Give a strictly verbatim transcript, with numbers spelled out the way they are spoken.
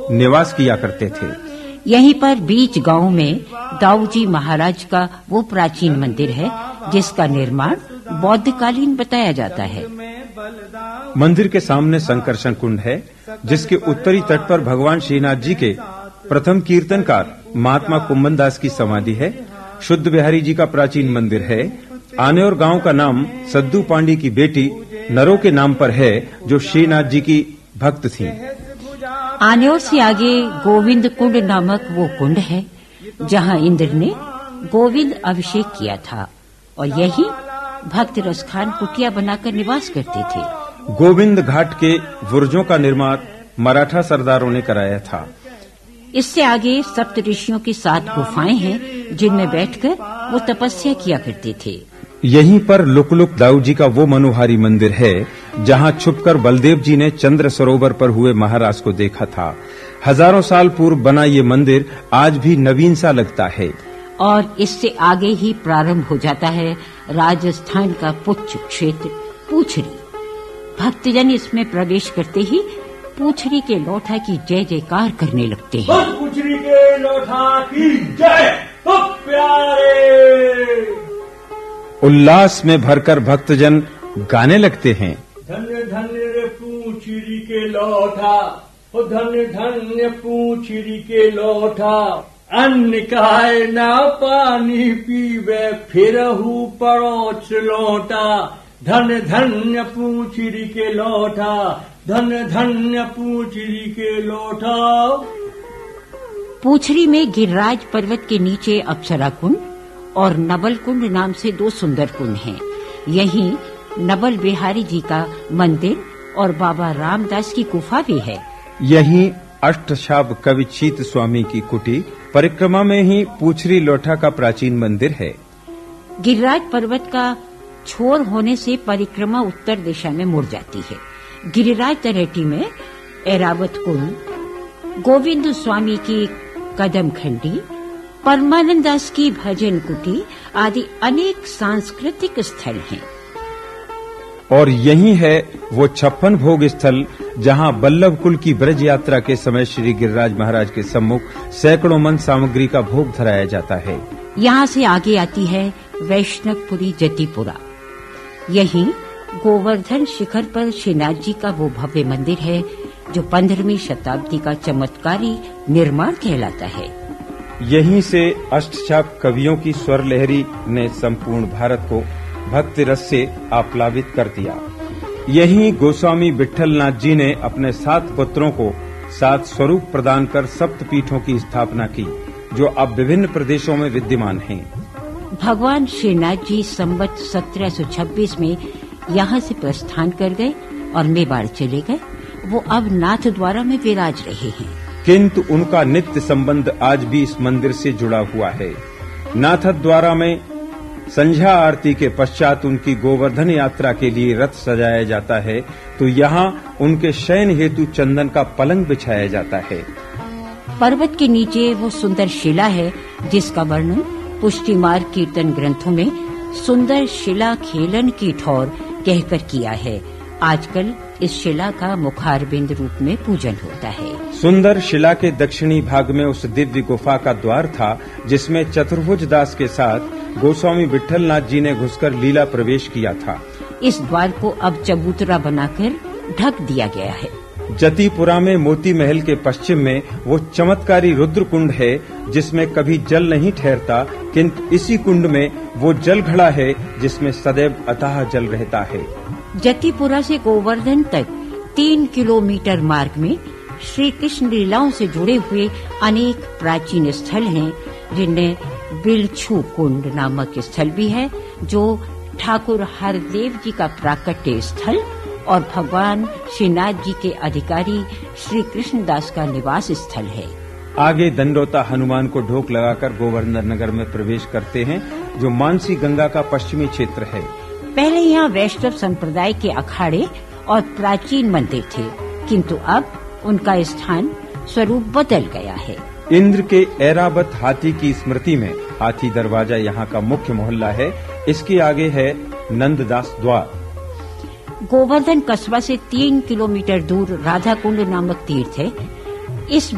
निवास किया करते थे। यहीं पर बीच गांव में दाऊजी महाराज का वो प्राचीन मंदिर है जिसका निर्माण बौद्धकालीन बताया जाता है। मंदिर के सामने संकर्षण कुंड है, जिसके उत्तरी तट पर भगवान श्रीनाथ जी के प्रथम कीर्तनकार महात्मा कुंभनदास की समाधि है। शुद्ध बिहारी जी का प्राचीन मंदिर है। आनेर गांव का नाम सद्दू पांडी की बेटी नरो के नाम पर है, जो श्रीनाथ जी की भक्त थीं। आनेर से आगे गोविंद कुंड नामक वो कुंड है जहां इंद्र ने गोविंद अभिषेक किया था और यही भक्त रसखान कुटिया बनाकर निवास करते थे। गोविंद घाट के बुर्जों का निर्माण मराठा सरदारों ने कराया था। इससे आगे सप्त ऋषियों की सात गुफाएं हैं जिनमें बैठकर वो तपस्या किया करते थे। यहीं पर लुकलुक दाऊ जी का वो मनोहारी मंदिर है जहां छुपकर बलदेव जी ने चंद्र सरोवर पर हुए महाराज को देखा था। हजारों साल पूर्व बना ये मंदिर आज भी नवीन सा लगता है। और इससे आगे ही प्रारंभ हो जाता है राजस्थान का पुच्छ क्षेत्र पूछरी। भक्तजन इसमें प्रवेश करते ही पूछरी के लोठा की जय जयकार करने लगते हैं। पूछरी के लोठा की जय, तो प्यारे। उल्लास में भरकर भक्तजन गाने लगते हैं। धन्य धन्य रे पूछरी के लोठा, ओ धन्य धन्य पूछरी के लोठा। अन्न खाए ना पानी पीवे, फिरहू परोछ लोटा। धन्य धन्य पूछरी के लोठा, धन्य धन्य पूछरी के लोठा। पूछरी में गिरिराज पर्वत के नीचे अप्सरा कुंड और नवल कुंड नाम से दो सुंदर कुंड हैं। यहीं नवल बिहारी जी का मंदिर और बाबा रामदास की गुफा भी है। यहीं अष्टशाप कवि चीत स्वामी की कुटी परिक्रमा में ही पूछरी लोठा का प्राचीन मंदिर है। गिरिराज पर्वत का छोर होने से परिक्रमा उत्तर दिशा में मुड़ जाती है। गिरिराज तरेटी में ऐरावत कुंड, गोविंद स्वामी की कदम खंडी, परमानंद दास की भजन कुटी आदि अनेक सांस्कृतिक स्थल हैं। और यही है वो छप्पन भोग स्थल जहां बल्लभ कुल की ब्रज यात्रा के समय श्री गिरिराज महाराज के सम्मुख सैकड़ों मन सामग्री का भोग धराया जाता है। यहाँ से आगे आती है वैष्णवपुरी जतिपुरा। यहीं गोवर्धन शिखर पर श्रीनाथ जी का वो भव्य मंदिर है जो पंद्रहवीं शताब्दी का चमत्कारी निर्माण कहलाता है। यहीं से अष्टचाप कवियों की स्वर लहरी ने संपूर्ण भारत को भक्ति रस से आप्लावित कर दिया। यहीं गोस्वामी विट्ठलनाथ जी ने अपने सात पुत्रों को सात स्वरूप प्रदान कर सप्त पीठों की स्थापना की, जो अब विभिन्न प्रदेशों में विद्यमान हैं। भगवान श्रीनाथ जी संवत सत्रह सौ छब्बीस में यहाँ से प्रस्थान कर गए और मेवाड़ चले गए। वो अब नाथ द्वारा में विराज रहे हैं, किंतु उनका नित्य संबंध आज भी इस मंदिर से जुड़ा हुआ है। नाथ द्वारा में संध्या आरती के पश्चात उनकी गोवर्धन यात्रा के लिए रथ सजाया जाता है, तो यहाँ उनके शयन हेतु चंदन का पलंग बिछाया जाता है। पर्वत के नीचे वो सुंदर शिला है जिसका वर्णन पुष्टिमार कीर्तन ग्रंथों में सुंदर शिला खेलन की ठौर कहकर किया है। आजकल इस शिला का मुखारबिंद रूप में पूजन होता है। सुंदर शिला के दक्षिणी भाग में उस दिव्य गुफा का द्वार था जिसमें चतुर्भुज दास के साथ गोस्वामी विट्ठलनाथ जी ने घुसकर लीला प्रवेश किया था। इस द्वार को अब चबूतरा बनाकर ढक दिया गया है। जतिपुरा में मोती महल के पश्चिम में वो चमत्कारी रुद्र कुंड है जिसमें कभी जल नहीं ठहरता, किंतु इसी कुंड में वो जल घड़ा है जिसमें सदैव अथाह जल रहता है। जतिपुरा से गोवर्धन तक तीन किलोमीटर मार्ग में श्री कृष्ण लीलाओं से जुड़े हुए अनेक प्राचीन स्थल हैं, जिनमें बिलछू कुंड नामक स्थल भी है जो ठाकुर हरदेव जी का प्राकट्य स्थल और भगवान श्रीनाथ जी के अधिकारी श्री कृष्णदास का निवास स्थल है। आगे दंडोता हनुमान को ढोक लगाकर गोवर्धन नगर में प्रवेश करते हैं, जो मानसी गंगा का पश्चिमी क्षेत्र है। पहले यहाँ वैष्णव संप्रदाय के अखाड़े और प्राचीन मंदिर थे, किंतु अब उनका स्थान स्वरूप बदल गया है। इंद्र के ऐरावत हाथी की स्मृति में हाथी दरवाजा यहाँ का मुख्य मोहल्ला है। इसके आगे है नंददास द्वार। गोवर्धन कस्बा से तीन किलोमीटर दूर राधा कुंड नामक तीर्थ है। इस